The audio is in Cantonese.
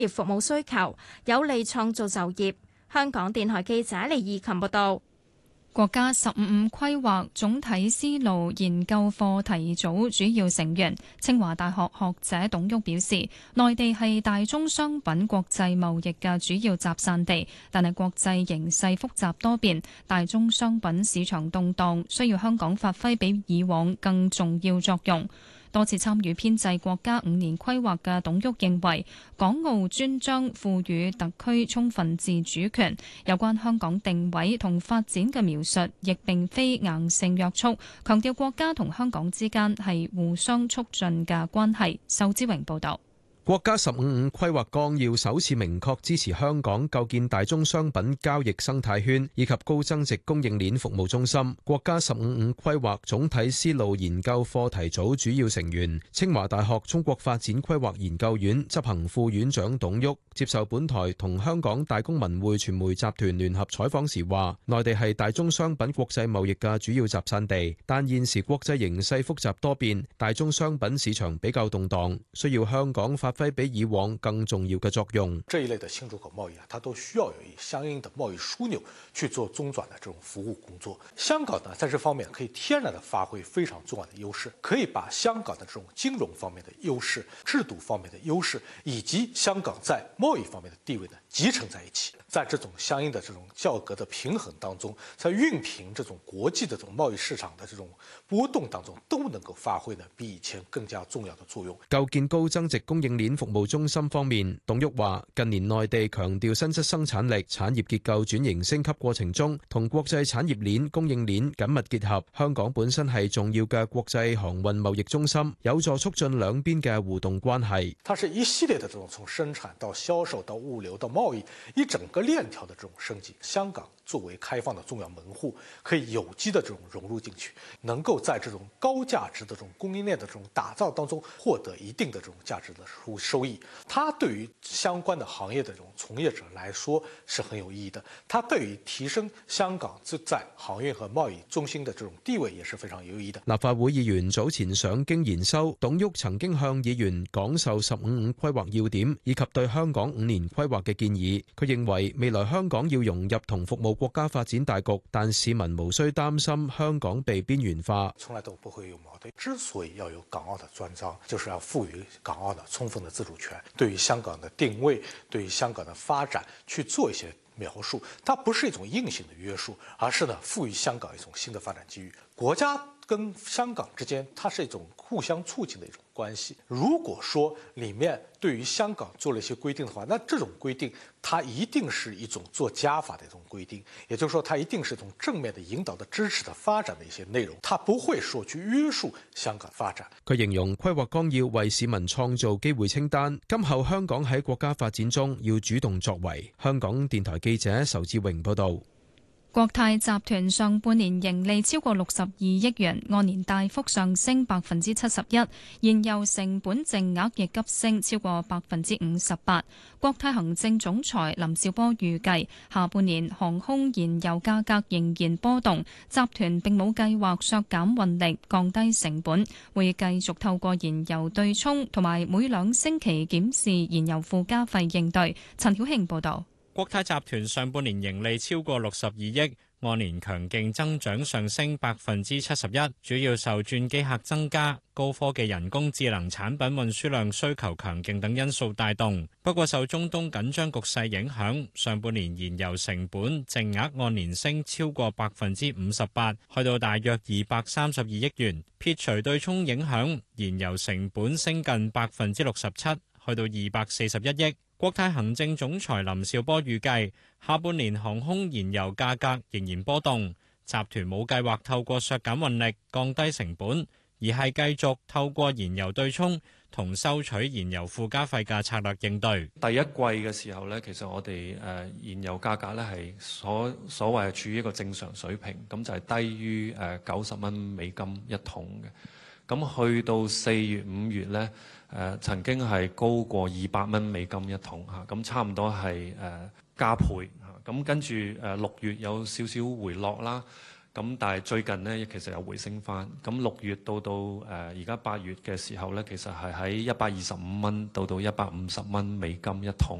業服務需求，有利創造就業。香港電台記者李義琴報道。 國家15規劃總體思路研究課題組主要成員清華大學學者董旭表示，內地係大宗商品國際貿易嘅主要集散地，但係國際形勢複雜多變，大宗商品市場動盪，需要香港發揮比以往更重要作用。多次參與編製國家5年規劃嘅董旭認為，港澳專章賦予特區充分自主權，有關香港定位同發展嘅描述亦並非硬性約束，強調國家同香港之間係互相促進嘅關係。仇之榮報導。 國家15規劃綱要首次明確支持香港構建大宗商品交易生態圈以及高增值供應鏈服務中心。國家15規劃總體思路研究課題組主要成員清華大學中國發展規劃研究院執行副院長董旭接受本台同香港大公文匯傳媒集團聯合採訪時話，內地係大宗商品國際貿易嘅主要集散地，但現時國際形勢複雜多變，大宗商品市場比較動盪，需要香港發揮比以往更重要嘅作用。 這一類的新出口貿易它都需要有相應的貿易樞紐去做中轉的這種服務工作。香港呢，在這方面可以天然的發揮非常重要的優勢，可以把香港的這種金融方面的優勢、制度方面的優勢，以及香港在貿易方面的地位呢，集成在一起。在這種相應的這種價格的平衡當中，在熨平這種國際的這種貿易市場的這種波動當中，都能夠發揮呢比以前更加重要的作用。 構建高增值供應鏈服務中心方面，董旭話：近年內地強調新質生產力，產業結構轉型升級過程中，同國際產業鏈、供應鏈緊密結合。香港本身係重要嘅國際航運貿易中心，有助促進兩邊嘅互動關係。 它是一系列的這種從生產到銷售到物流到貿易一整個鏈條的這種升級。香港作為開放的重要門戶，可以有機的這種融入進去，能夠在這種高價值的這種供應鏈的這種打造當中獲得一定的這種價值的收益。它對於相關的行業的這種從業者來說是很有意義的，它對於提升香港在航運和貿易中心的這種地位也是非常有意義的。 立法會議員早前上京研修，董旭曾經向議員講授15規劃要點以及對香港5年規劃嘅建議。佢認為未來香港要融入同服務國家發展大局，但市民無需擔心香港被邊緣化。 從來都不會有矛盾。之所以要有港澳的專章，就是要賦予港澳的充分的自主權，對於香港的定位，對於香港的發展去做一些描述。它不是一種硬性的約束，而是呢賦予香港一種新的發展機遇。國家跟香港之間，它是一種互相促進的一種關係。如果說裡面對於香港做了一些規定的話，那這種規定它一定是一種做加法的一種規定，也就是說它一定是一種正面的引導的支持的發展的一些內容，它不會說去約束香港發展。 佢形容規劃綱要為市民創造機會清單，今後香港喺國家發展中要主動作為。香港電台記者仇志榮報道。 國泰集團上半年盈利超過62億元，按年大幅上升71%，燃油成本淨額亦急升超過58%。國泰行政總裁林紹波預計，下半年航空燃油價格仍然波動，集團並冇計劃削減運力，降低成本，會繼續透過燃油對沖同埋每2星期檢視燃油附加費應對。陳曉慶報導。 國泰集團上半年盈利超過62億，按年強勁增長上升71%，主要受轉機客增加、高科技人工智能產品運輸量需求強勁等因素帶動。不過受中東緊張局勢影響，上半年燃油成本淨額按年升超過58%，去到大約232億元。撇除對沖影響，燃油成本升近67%，去到241億。國泰行政總裁林紹波預計，下半年航空燃油價格仍然波動，集團冇計劃透過削減運力降低成本，而係繼續透過燃油對沖同收取燃油附加費嘅策略應對。 第一季嘅時候呢，其實我哋燃油價格呢係所謂係處於一個正常水平，咁就係低於90蚊美金一桶嘅。咁去到4月、5月呢，曾經係高過200蚊美金一桶嚇，咁差唔多係加倍嚇。咁跟住6月有少少回落啦， 咁但係最近呢，其實有回升翻。咁6月到而家8月嘅時候呢，其實係喺125蚊到150蚊美金一桶。